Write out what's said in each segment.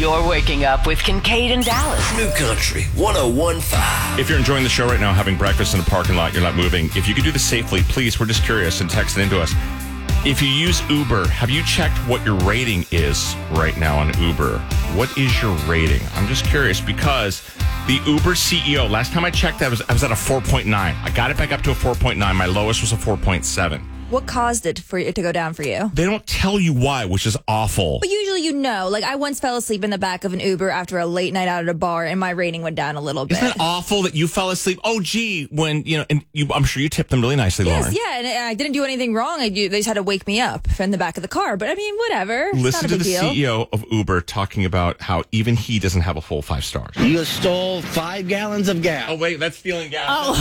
You're waking up with Kincaid and Dallas. New Country 101.5. If you're enjoying the show right now, having breakfast in a parking lot, you're not moving. If you could do this safely, please, we're just curious and text it into us. If you use Uber, have you checked what your rating is right now on Uber? What is your rating? I'm just curious because the Uber CEO, last time I checked, I was at a 4.9. I got it back up to a 4.9. My lowest was a 4.7. What caused it for it to go down for you? They don't tell you why, which is awful. But usually you know. Like, I once fell asleep in the back of an Uber after a late night out at a bar, and my rating went down a little bit. Isn't that awful that you fell asleep? Oh, gee, when, and I'm sure you tipped them really nicely, Lauren. Yes, yeah, and I didn't do anything wrong. They just had to wake me up in the back of the car. But, I mean, whatever. Listen to the deal. CEO of Uber talking about how even he doesn't have a full 5 stars. You stole 5 gallons of gas. Oh, wait, that's stealing gas. Oh.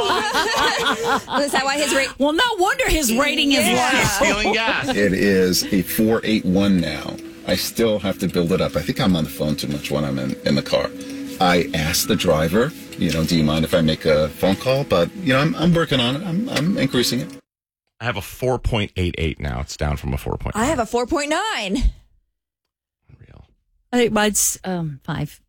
Is that why his rating? Well, no wonder his rating is low. He's stealing gas. It is a 481 now. I still have to build it up. I think I'm on the phone too much when I'm in the car. I asked the driver, do you mind if I make a phone call? But, I'm working on it. I'm increasing it. I have a 4.88 now. It's down from a 4.9. I have a 4.9. Unreal. I think mine's 5.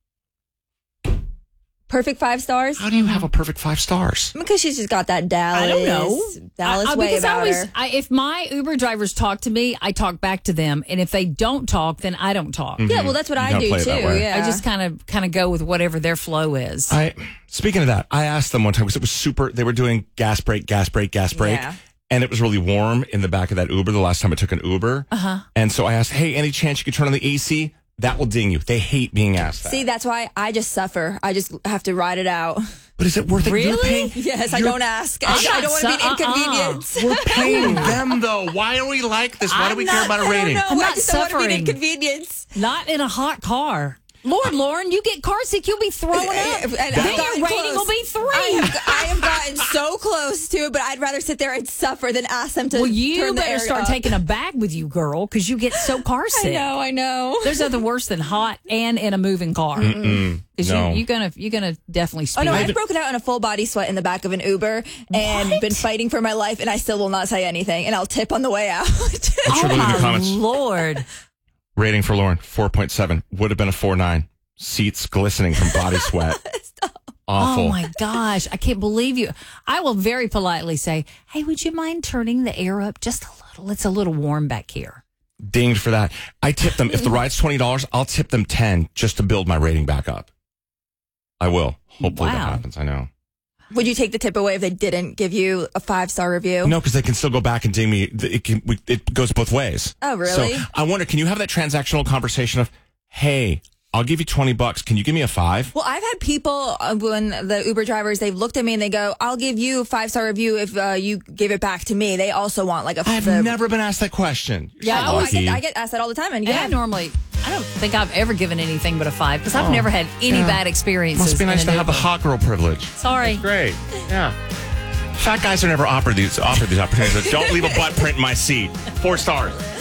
Perfect 5 stars? How do you have a perfect 5 stars? Because she's just got that Dallas. I don't know. Dallas way because about her. if my Uber drivers talk to me, I talk back to them, and if they don't talk, then I don't talk. Yeah, well, that's what I gotta do play it too. that way. Yeah, I just kind of go with whatever their flow is. Speaking of that, I asked them one time because it was super. They were doing gas break, Yeah. and it was really warm in the back of that Uber the last time I took an Uber. And so I asked, "Hey, any chance you could turn on the AC?" That will ding you. They hate being asked that. See, that's why I just suffer. I just have to ride it out. But is it worth it? Really? You're paying, Yes, I don't ask. I don't want to be an inconvenience. We're paying them, though. Why are we like this? Why do we care about a rating? I don't know. I'm I just don't want to be an suffering. inconvenience. Not in a hot car. Lauren, you get car sick, you'll be throwing up. And Then I've your gotten rating close. will be 3. I have gotten so close to it, but I'd rather sit there and suffer than ask them to Well, you turn the better air start up. taking a bag with you, girl, because you get so car sick. I know. There's nothing worse than hot and in a moving car. Because No. you're gonna definitely speed. Oh no, I've broken out in a full body sweat in the back of an Uber and been fighting for my life, and I still will not say anything, and I'll tip on the way out. I'm sure they'll leave the comments. Lord. Rating for Lauren, 4.7. Would have been a 4.9. Seats glistening from body sweat. Awful. Oh my gosh, I can't believe you. I will very politely say, "Hey, would you mind turning the air up just a little? It's a little warm back here." Dinged for that. I tip them. If the ride's $20, I'll tip them 10 just to build my rating back up. I will. Hopefully that Wow. happens. I know. Would you take the tip away if they didn't give you a 5-star review? No, because they can still go back and ding me. It goes both ways. Oh, really? So I wonder, can you have that transactional conversation of, hey, I'll give you $20. Can you give me a 5? Well, I've had people, when the Uber drivers, they've looked at me and they go, I'll give you a 5-star review if you give it back to me. They also want like a... I've never been asked that question. You're Yeah, so lucky. I get asked that all the time. And Yeah, yeah, I don't think I've ever given anything but a 5 because I've never had any bad experiences. Must be nice in to an have the Uber. hot girl privilege. Sorry. Great. Yeah. Fat guys are never offered these opportunities. Don't leave a butt print in my seat. 4 stars.